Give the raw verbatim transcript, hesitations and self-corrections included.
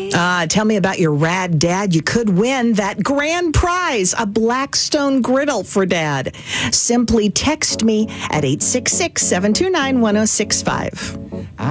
Uh, tell me about your rad dad. You could win that grand prize, a Blackstone griddle for dad. Simply text me at eight six six, seven two nine, one zero six five.